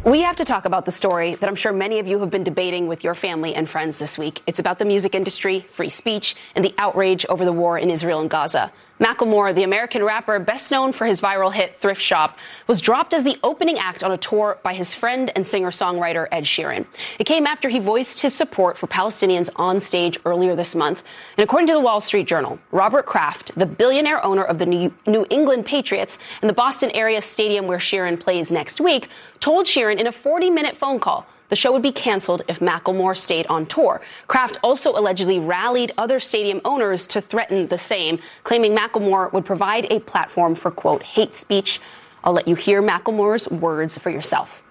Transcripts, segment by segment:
We have to talk about the story that I'm sure many of you have been debating with your family and friends this week. It's about the music industry, free speech, and the outrage over the war in Israel and Gaza. Macklemore, the American rapper best known for his viral hit Thrift Shop, was dropped as the opening act on a tour by his friend and singer-songwriter Ed Sheeran. It came after he voiced his support for Palestinians on stage earlier this month. And according to the Wall Street Journal, Robert Kraft, the billionaire owner of the New England Patriots and the Boston area stadium where Sheeran plays next week, told Sheeran in a 40-minute phone call the show would be canceled if Macklemore stayed on tour. Kraft also allegedly rallied other stadium owners to threaten the same, claiming Macklemore would provide a platform for, quote, hate speech. I'll let you hear Macklemore's words for yourself.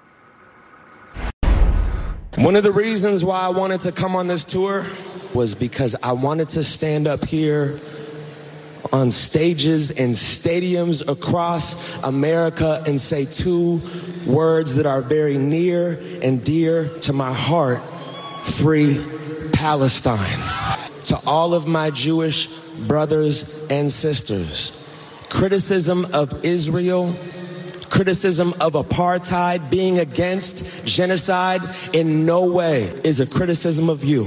One of the reasons why I wanted to come on this tour was because I wanted to stand up here on stages and stadiums across America and say two words that are very near and dear to my heart: free Palestine. To all of my Jewish brothers and sisters, criticism of Israel, criticism of apartheid, being against genocide in no way is a criticism of you.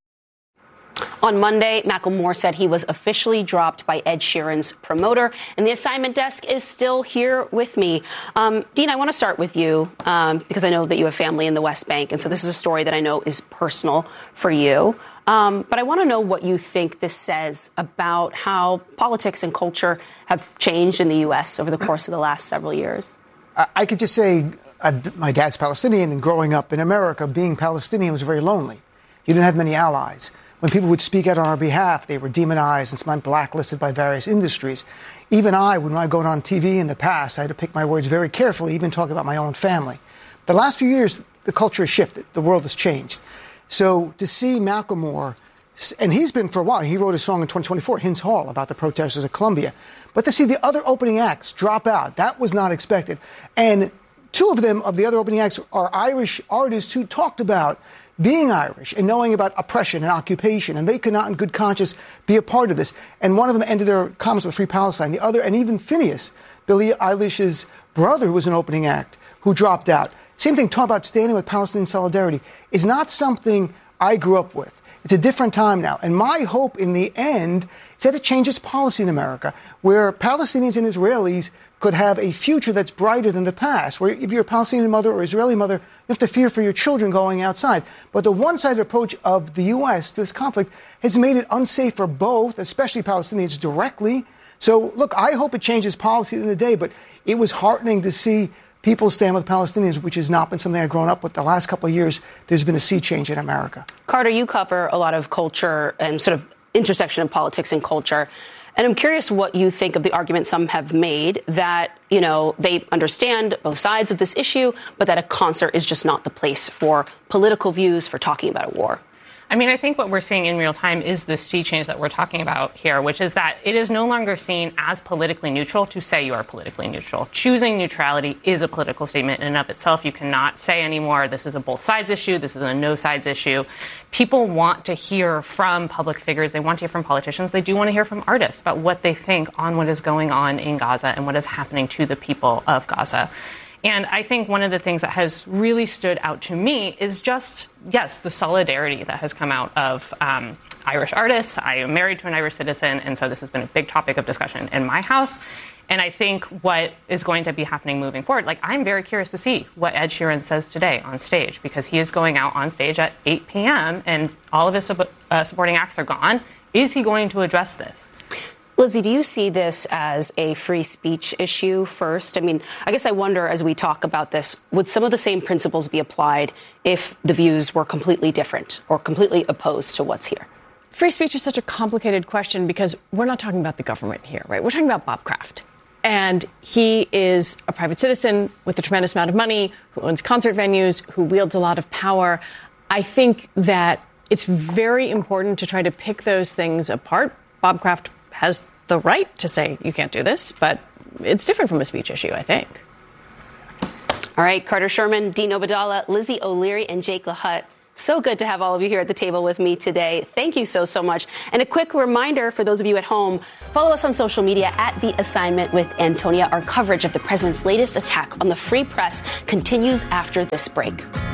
On Monday, Macklemore said he was officially dropped by Ed Sheeran's promoter, and the assignment desk is still here with me. Dean, I want to start with you because I know that you have family in the West Bank, and so this is a story that I know is personal for you. But I want to know what you think this says about how politics and culture have changed in the U.S. over the course of the last several years. I could just say my dad's Palestinian, and growing up in America, being Palestinian was very lonely. You didn't have many allies. When people would speak out on our behalf, they were demonized and sometimes blacklisted by various industries. Even when I go on TV in the past, I had to pick my words very carefully, even talk about my own family. The last few years, the culture has shifted. The world has changed. So to see Macklemore, and he's been for a while, he wrote a song in 2024, Hins Hall, about the protesters at Columbia. But to see the other opening acts drop out, that was not expected. And two of them, of the other opening acts, are Irish artists who talked about being Irish and knowing about oppression and occupation, and they could not in good conscience be a part of this. And one of them ended their comments with Free Palestine. The other, and even Phineas, Billie Eilish's brother, who was an opening act, who dropped out. Same thing, talk about standing with Palestinian solidarity, is not something I grew up with. It's a different time now. And my hope in the end is that it changes policy in America, where Palestinians and Israelis could have a future that's brighter than the past, where if you're a Palestinian mother or Israeli mother, you have to fear for your children going outside. But the one-sided approach of the U.S. to this conflict has made it unsafe for both, especially Palestinians directly. So, look, I hope it changes policy in the day, but it was heartening to see people stand with Palestinians, which has not been something I've grown up with. The last couple of years, there's been a sea change in America. Carter, you cover a lot of culture and sort of intersection of politics and culture. And I'm curious what you think of the argument some have made that, you know, they understand both sides of this issue, but that a concert is just not the place for political views, for talking about a war. I mean, I think what we're seeing in real time is the sea change that we're talking about here, which is that it is no longer seen as politically neutral to say you are politically neutral. Choosing neutrality is a political statement in and of itself. You cannot say anymore, this is a both sides issue, this is a no sides issue. People want to hear from public figures. They want to hear from politicians. They do want to hear from artists about what they think on what is going on in Gaza and what is happening to the people of Gaza. And I think one of the things that has really stood out to me is just, yes, the solidarity that has come out of Irish artists. I am married to an Irish citizen, and so this has been a big topic of discussion in my house. And I think what is going to be happening moving forward, like, I'm very curious to see what Ed Sheeran says today on stage, because he is going out on stage at 8 p.m. and all of his supporting acts are gone. Is he going to address this? Lizzie, do you see this as a free speech issue first? I mean, I guess I wonder, as we talk about this, would some of the same principles be applied if the views were completely different or completely opposed to what's here? Free speech is such a complicated question because we're not talking about the government here, right? We're talking about Bob Kraft. And he is a private citizen with a tremendous amount of money, who owns concert venues, who wields a lot of power. I think that it's very important to try to pick those things apart. Bob Kraft has the right to say you can't do this, but it's different from a speech issue, I think. All right, Carter Sherman, Dean Obeidallah, Lizzie O'Leary, and Jake LaHutte. So good to have all of you here at the table with me today. Thank you so much. And a quick reminder for those of you at home, follow us on social media at The Assignment with Antonia. Our coverage of the president's latest attack on the free press continues after this break.